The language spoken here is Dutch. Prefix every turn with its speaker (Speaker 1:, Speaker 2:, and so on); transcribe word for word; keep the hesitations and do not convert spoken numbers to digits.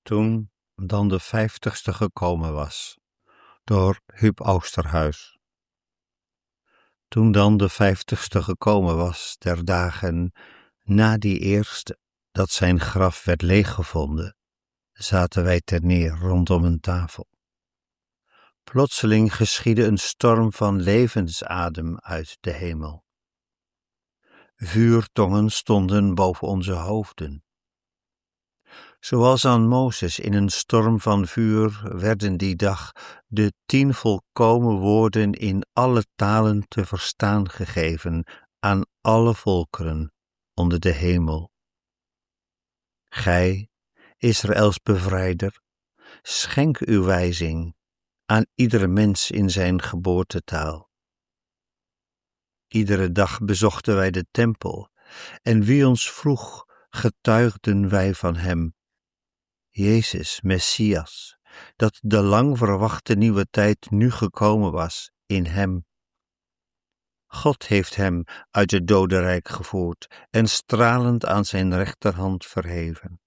Speaker 1: Toen dan de vijftigste gekomen was, door Huub Oosterhuis. Toen dan de vijftigste gekomen was, ter dagen na die eerste, dat zijn graf werd leeggevonden, zaten wij ter neer rondom een tafel. Plotseling geschiedde een storm van levensadem uit de hemel. Vuurtongen stonden boven onze hoofden. Zoals aan Mozes in een storm van vuur werden die dag de tien volkomen woorden in alle talen te verstaan gegeven aan alle volkeren onder de hemel. Gij, Israëls bevrijder, schenk uw wijzing aan iedere mens in zijn geboortetaal. Iedere dag bezochten wij de tempel, en wie ons vroeg, getuigden wij van hem, Jezus, Messias, dat de lang verwachte nieuwe tijd nu gekomen was in hem. God heeft hem uit het dodenrijk gevoerd en stralend aan zijn rechterhand verheven.